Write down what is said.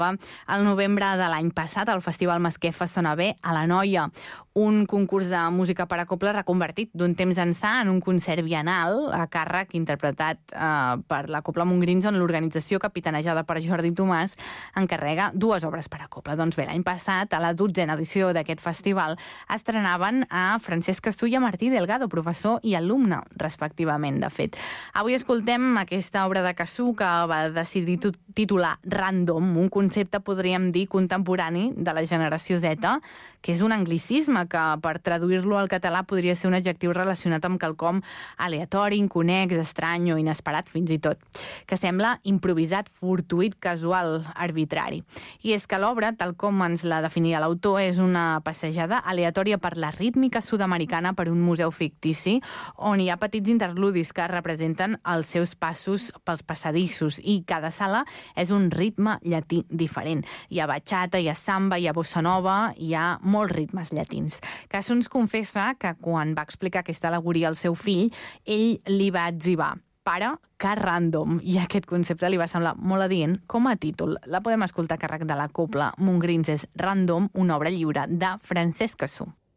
etapa al novembre de l'any passat al Festival Masquefa Sona Bé a l'Anoia, un concurs de música per a coble reconvertit d'un temps ençà en un concert bienal a càrrec interpretat per la Cobla Montgrins, on l'organització capitanejada per Jordi Tomàs encarrega 2 obres per a coble. Doncs bé, l'any passat, a la 12a edició d'aquest festival, estrenaven a Francesc Castú i a Martí Delgado, professor i alumne, respectivament, de fet. Avui escoltem aquesta obra de Castú que va decidir titular Random, un concepte, podríem dir, contemporani de la generació Z, que és un anglicisme que, per traduir-lo al català, podria ser un adjectiu relacionat amb quelcom aleatori, inconex, estrany o inesperat, fins i tot, que sembla improvisat, fortuït, casual, arbitrari. I és que l'obra, tal com ens la definia l'autor, és una passejada aleatòria per la rítmica sud-americana per un museu fictici, on hi ha petits interludis que representen els seus passos pels passadissos, i cada sala és un ritme llatí diferent. Hi ha bachata, hi ha samba, hi ha bossa nova, hi ha molts ritmes llatins. Castú ens confessa que quan va explicar aquesta al·legoria al seu fill, ell li va etzibar: pare, que random, i aquest concepte li va semblar molt adient com a títol. La podem escoltar a càrrec de la Cobla Montgrins, és Random, una obra lliure de Francesc Castú.